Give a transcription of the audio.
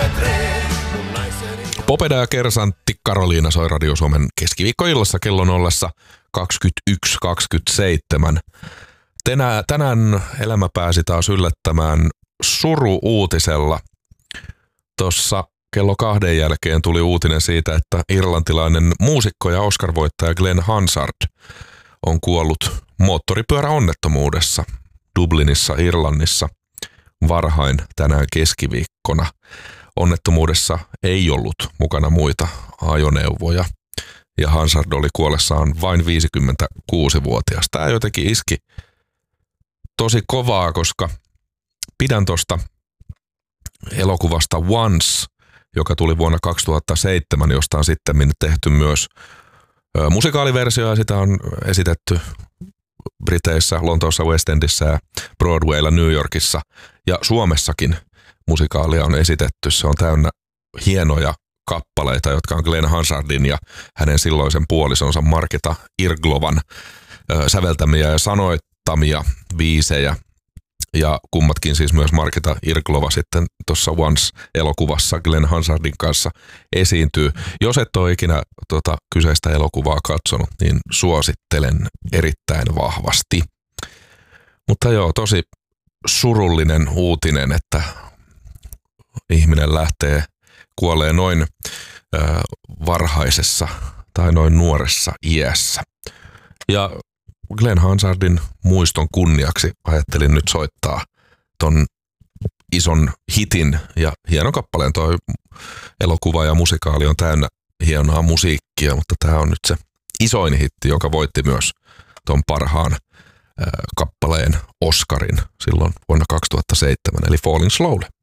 Popeda ja Kersantti Karoliina soi Radio Suomen keskiviikkoillassa kello 21.27. Tänään elämä pääsi taas yllättämään suru-uutisella. Tuossa kello 2 jälkeen tuli uutinen siitä, että irlantilainen muusikko ja Oscar-voittaja Glenn Hansard on kuollut moottoripyöräonnettomuudessa Dublinissa, Irlannissa varhain tänään keskiviikkona. Onnettomuudessa ei ollut mukana muita ajoneuvoja ja Hansard oli kuollessaan vain 56-vuotias. Tämä jotenkin iski tosi kovaa, koska pidän tuosta elokuvasta Once, joka tuli vuonna 2007, josta on sitten tehty myös musikaaliversio ja sitä on esitetty Briteissä, Lontoossa, West Endissä ja Broadwaylla New Yorkissa ja Suomessakin musikaalia on esitetty. Se on täynnä hienoja kappaleita, jotka on Glenn Hansardin ja hänen silloisen puolisonsa Marketa Irglovan säveltämiä ja sanoittamia biisejä. Ja kummatkin siis myös Marketa Irglova sitten tuossa Once-elokuvassa Glenn Hansardin kanssa esiintyy. Jos et ole ikinä kyseistä elokuvaa katsonut, niin suosittelen erittäin vahvasti. Mutta joo, tosi surullinen uutinen, että ihminen kuolee noin varhaisessa tai noin nuoressa iässä. Ja Glenn Hansardin muiston kunniaksi ajattelin nyt soittaa ton ison hitin ja hienon kappaleen. Toi elokuva ja musikaali on täynnä hienoa musiikkia, mutta tämä on nyt se isoin hitti, joka voitti myös ton parhaan kappaleen Oscarin silloin vuonna 2007, eli Falling Slowly.